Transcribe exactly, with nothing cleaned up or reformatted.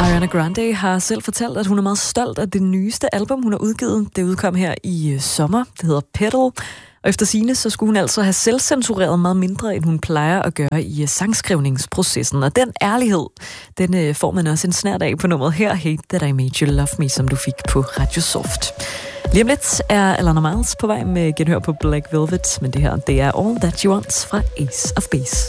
Ariana Grande har selv fortalt, at hun er meget stolt af det nyeste album, hun har udgivet. Det udkom her i sommer. Det hedder Petal. Og efter sigende, så skulle hun altså have selvcensureret meget mindre, end hun plejer at gøre i sangskrivningsprocessen. Og den ærlighed, den får man også en snert af på nummeret her, Hate That I Made You Love Me, som du fik på Radio Soft. Lige om lidt er Alana Miles på vej med genhør på Black Velvet, men det her, det er All That You Want fra Ace of Base.